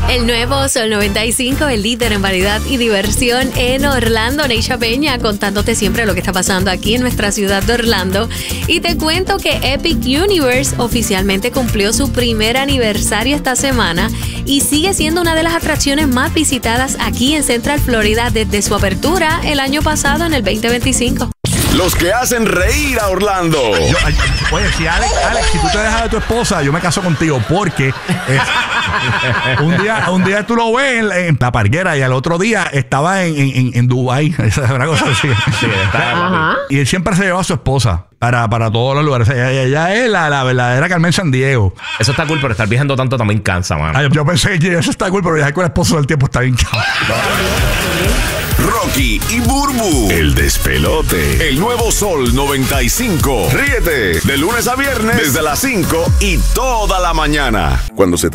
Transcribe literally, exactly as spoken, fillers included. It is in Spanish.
El nuevo Sol noventa y cinco, el líder en variedad y diversión en Orlando. Neisha Peña contándote siempre lo que está pasando aquí en nuestra ciudad de Orlando. Y te cuento que Epic Universe oficialmente cumplió su primer aniversario esta semana y sigue siendo una de las atracciones más visitadas aquí en Central Florida desde su apertura el año pasado en el veinte veinticinco. Los que hacen reír a Orlando. Yo, ay, oye, si Alex, Alex, si tú te dejas de tu esposa, yo me caso contigo porque eh, un día un día tú lo ves en, en la parguera y al otro día estaba en, en, en Dubái. Esa es una cosa así. Sí, está, y él siempre se lleva a su esposa para, para todos los lugares. Ella, ella es la, la verdadera Carmen Sandiego. Eso está cool, pero estar viajando tanto también cansa, mano. Ay, yo pensé que eso está cool, pero viajar con el esposo todo el tiempo está bien cabrón. Rocky y Burbu, el despelote. El nuevo Sol noventa y cinco. Ríete de lunes a viernes desde las cinco y toda la mañana. Cuando se